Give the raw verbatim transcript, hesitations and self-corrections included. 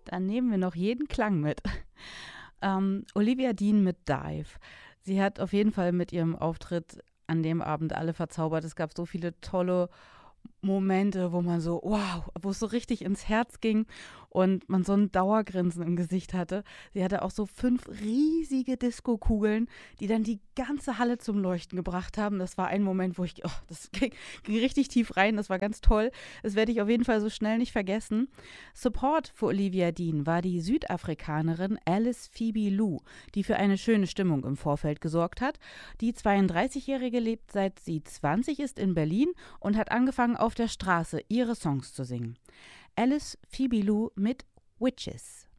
Dann nehmen wir noch jeden Klang mit. Ähm, Olivia Dean mit Dive. Sie hat auf jeden Fall mit ihrem Auftritt an dem Abend alle verzaubert. Es gab so viele tolle Momente, wo man so, wow, wo es so richtig ins Herz ging und man so ein Dauergrinsen im Gesicht hatte. Sie hatte auch so fünf riesige Disco-Kugeln, die dann die ganze Halle zum Leuchten gebracht haben. Das war ein Moment, wo ich, oh, das ging, ging richtig tief rein, das war ganz toll. Das werde ich auf jeden Fall so schnell nicht vergessen. Support für Olivia Dean war die Südafrikanerin Alice Phoebe Lou, die für eine schöne Stimmung im Vorfeld gesorgt hat. Die zweiunddreißigjährige lebt seit sie zwanzig ist in Berlin und hat angefangen, auf der Straße ihre Songs zu singen. Alice Phoebe Lou mit Witches.